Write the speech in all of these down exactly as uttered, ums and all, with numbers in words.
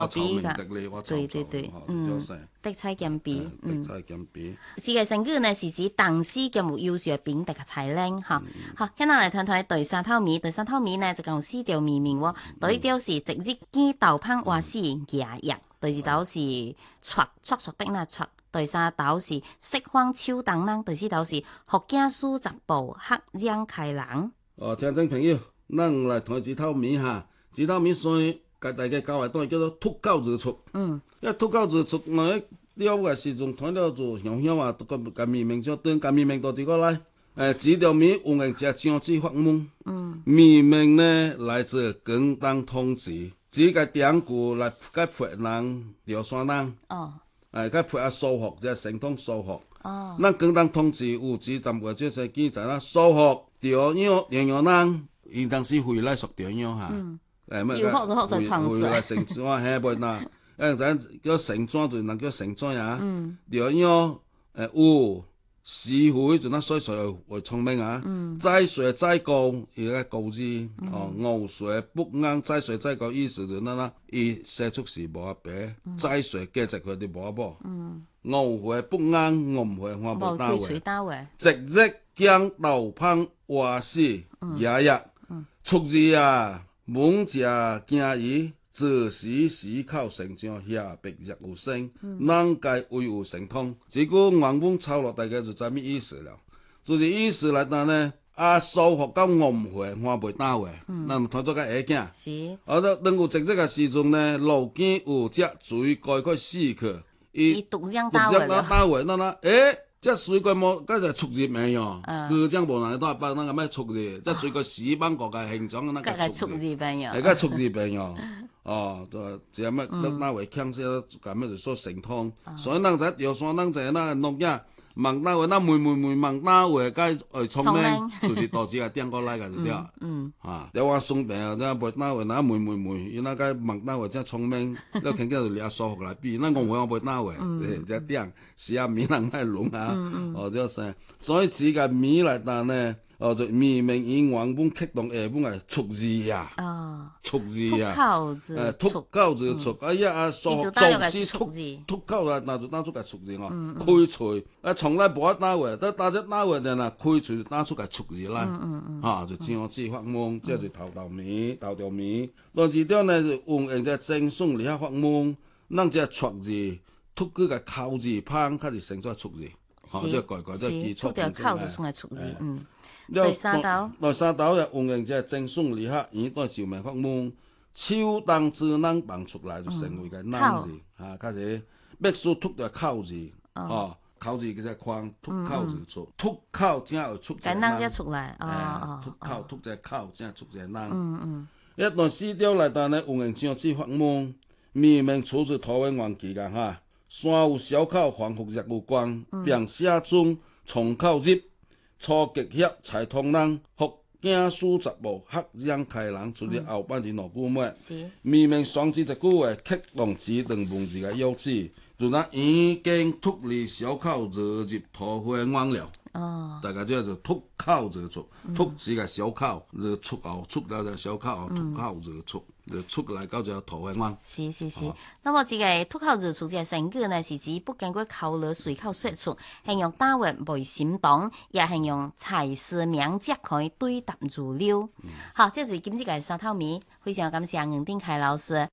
我草民得利，我草對對對，嗯，德菜兼備， 德菜兼備。 這個成語呢是指當時兼有優秀嘅品德嘅才能，嚇。好，現在嚟睇睇第三套米，第三套米呢就講四條米名喎，第一條是直日見豆烹話事牙藥，第二道是戳戳戳逼那戳，第三道是色荒秋等人，第四道是學家書雜報黑讓開朗。 哦，聽眾朋友，咱來睇這套米哈，這套米算甲大家教嘅都係叫做禿狗之厝。嗯，因為禿狗之厝，我了嘅時陣睇到就香香啊，個個米名就等個米名到這個來。誒，這條米有人食將之發夢。嗯，米名呢來自廣東統治，這個典故來解培人廖山人。哦。誒，解培啊數學，即係神通數學。哦。咱廣東統治有幾陣個即係記載啦，數學。調樣樣樣人，伊當時回來屬調樣哈，誒咩？回回來成莊嘿，袂呐？誒，咱叫成莊就能叫成莊呀。調樣誒有時回就那水水會聰明啊。再水再高，伊個高字哦，牛水不啱，再水再高意思就那那，伊生出時無阿白，再水價值佢哋無阿寶。牛回不啱，牛回我無單位，直日見豆烹話事牙藥，促字啊，猛食驚伊，自時思考成長下白日有聲，難解唯有神通。這個原文抄落大概就知咩意思了。就是意思來講呢，啊數學到我唔會，我袂單位，那麼睇咗個下鏡。是。啊，到等有直日嘅時陣呢，路見有隻水鬼佢死去。伊獨將單位啦，單位那那，誒，這水鬼冇，嗰就促字名喲。佢將無人都係把那個咩促字，即水鬼屎幫國嘅形狀那個促字病喲。係個促字病喲。哦，就就乜乜單位強些，咁咩就說神通。所以人就有說人就那農業，問單位那每每每問單位該誒聰明，就是導致係顛過來嘅就對。嗯。啊，有話送病啊，那背單位那每每每，伊那個問單位真聰明，你聽見就掠數學來比，那我會我背單位，誒，只顛是啊米人係聾啊，哦，就是所以這個米來講呢。哦，就米名以原本激動下本係促字呀，促字呀，誒，禿狗之厝，哎呀，啊，數學做事禿禿狗啦，那就當出個促字哦，開喙，啊，從來無打話，得打只打話的啦，開喙打出個促字來，啊，就將字發夢，即係頭頭米，頭頭米，但是點呢？就用人隻正數嚟下發夢，咱只促字，禿嗰個口字旁，開始成咗促字，哦，即係改改即係基礎定嘅，嗯。第三道，第三道又用人只正數嚟下，伊都係照明發夢，秋當之人放出來就成為個人字，啊，開始必須禿個口字，哦，口字叫做框，禿口字出，禿口先有出個人出來，啊，禿口禿個口先出個人。嗯嗯，一段四條來但呢，用人將之發夢，明明出自台灣原記嘅哈，山有小口，防復日有光，並寫中從口入。初極協才通人，學經書雜報，黑讓開朗，出啲後半字羅古咩？明明雙字一句話，激動指定文字嘅優勢，就那已經脫離小口入入土灰網了。哦，大家叫做禿口之厝，禿是個小口，就出後出了個小口，禿口之厝。出來到就土灰灣。 是是是，哦、那麼這個禿口之厝這個成語呢，是指不經過考慮隨口說出，形容單位未心動，也形容才思明哲可以對答如流。嗯、好，這就是今日嘅三套米，非常感謝吳定凱老師。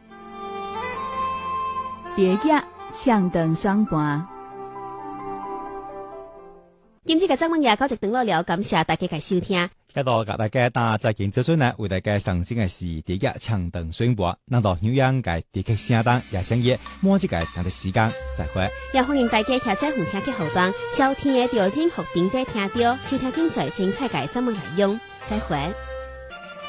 別個向燈雙盤。今日嘅節目也到這段落了，感謝大家嘅收聽。 喺度甲大家打再見，最最呢為大家上線嘅是第一長凳宣播，能到紐約嘅地區聲檔也聲熱，摸住嘅等嘅時間再會。 也歡迎大家下載互聽嘅後段，收聽嘅條件和平地聽到收聽精彩精彩嘅節目內容，再會。